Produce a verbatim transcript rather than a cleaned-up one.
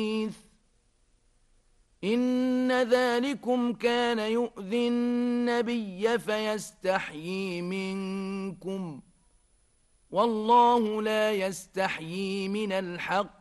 إن ذلكم كان يؤذي النبي فيستحيي منكم والله لا يستحيي من الحق